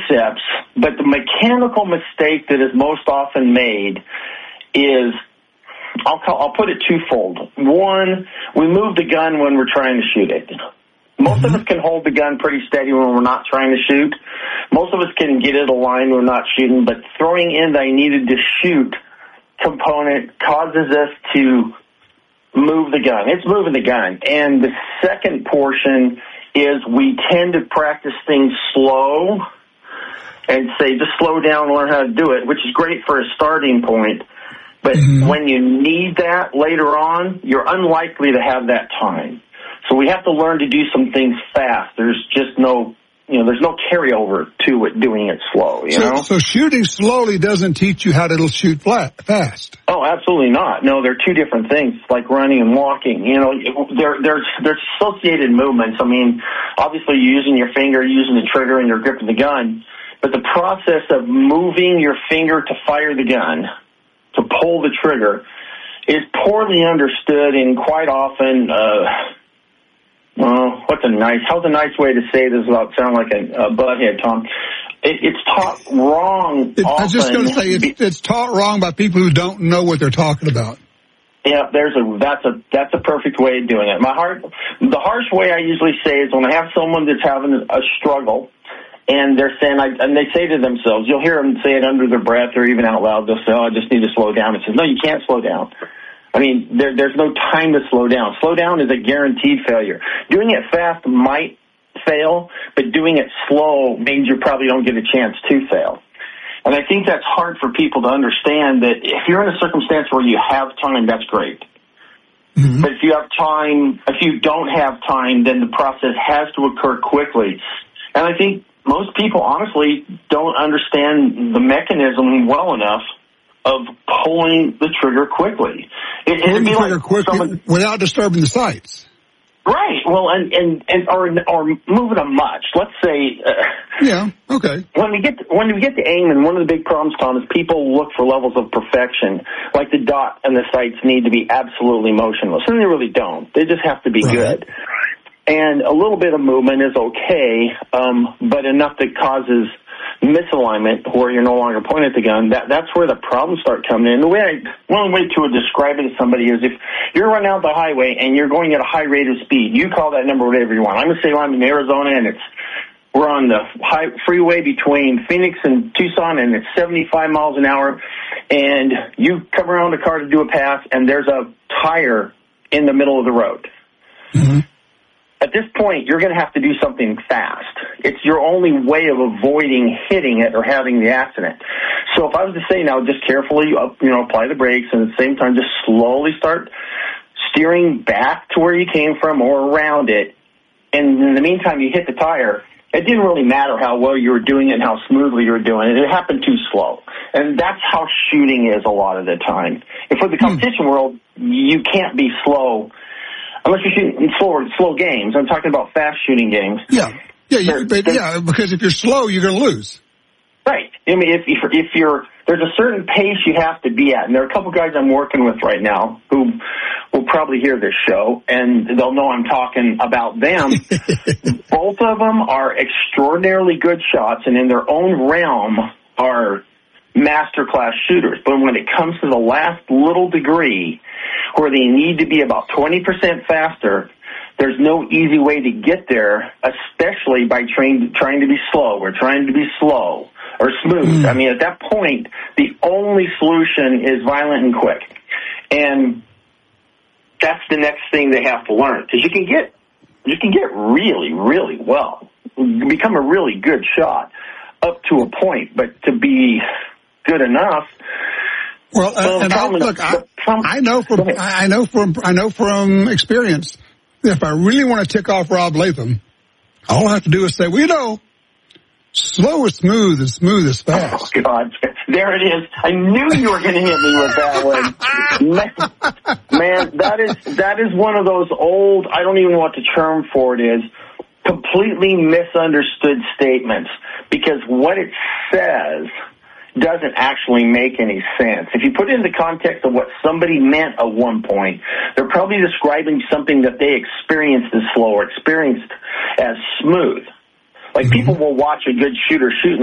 concepts, but the mechanical mistake that is most often made is, I'll put it twofold. One, we move the gun when we're trying to shoot it. Most of us can hold the gun pretty steady when we're not trying to shoot. Most of us can get it aligned when we're not shooting, but throwing in the I needed to shoot component causes us to move the gun. It's moving the gun. And the second portion is we tend to practice things slow and say, just slow down and learn how to do it, which is great for a starting point. But when you need that later on, you're unlikely to have that time. So we have to learn to do some things fast. There's just no, there's no carryover to it doing it slow, you know? So shooting slowly doesn't teach you how to shoot fast. Oh, absolutely not. No, they're two different things, like running and walking. There's associated movements. I mean, obviously you're using your finger, using the trigger, and you're gripping the gun. But the process of moving your finger to fire the gun, to pull the trigger, is poorly understood and quite often, how's a nice way to say this without sounding like a butthead, Tom? It's taught wrong often. I was just going to say, it's taught wrong by people who don't know what they're talking about. Yeah, that's a perfect way of doing it. The harsh way I usually say is when I have someone that's having a struggle, and they're saying, and they say to themselves, you'll hear them say it under their breath or even out loud, they'll say, I just need to slow down. It says, no, you can't slow down. I mean, there's no time to slow down. Slow down is a guaranteed failure. Doing it fast might fail, but doing it slow means you probably don't get a chance to fail. And I think that's hard for people to understand, that if you're in a circumstance where you have time, that's great. But if you don't have time, then the process has to occur quickly. And I think most people, honestly, don't understand the mechanism well enough of pulling the trigger quickly. Pulling the trigger quickly without disturbing the sights. Right. Well, or moving them much. Let's say. Yeah. Okay. When we get to aim, and one of the big problems, Tom, is people look for levels of perfection. Like the dot and the sights need to be absolutely motionless, and they really don't. They just have to be good. And a little bit of movement is okay, but enough that causes misalignment where you're no longer pointing at the gun, that's where the problems start coming in. One way to describe it to somebody is if you're running out the highway and you're going at a high rate of speed, you call that number whatever you want. I'm going to say I'm in Arizona and we're on the freeway between Phoenix and Tucson and it's 75 miles an hour, and you come around the car to do a pass and there's a tire in the middle of the road. At this point, you're going to have to do something fast. It's your only way of avoiding hitting it or having the accident. So if I was to say now, just carefully, apply the brakes, and at the same time, just slowly start steering back to where you came from or around it, and in the meantime, you hit the tire, it didn't really matter how well you were doing it and how smoothly you were doing it. It happened too slow. And that's how shooting is a lot of the time. And for the competition world, you can't be slow unless you're shooting slow games. I'm talking about fast shooting games. Because if you're slow, you're going to lose. Right. I mean, if you're there's a certain pace you have to be at, and there are a couple guys I'm working with right now who will probably hear this show, and they'll know I'm talking about them. Both of them are extraordinarily good shots, and in their own realm are master-class shooters. But when it comes to the last little degree, where they need to be about 20% faster, there's no easy way to get there, especially by trying to be slow. We're trying to be slow or smooth. I mean, at that point, the only solution is violent and quick. And that's the next thing they have to learn. Because you can get really, really well, become a really good shot up to a point, but to be good enough. Well, I know from experience, if I really want to tick off Rob Latham, all I have to do is say, slow is smooth and smooth is fast. Oh, God. There it is. I knew you were going to hit me with that one. Man, that is one of those old, I don't even know what the term for it is, completely misunderstood statements. Because what it says doesn't actually make any sense. If you put it in the context of what somebody meant at one point, they're probably describing something that they experienced as slow or experienced as smooth. Like people will watch a good shooter shoot and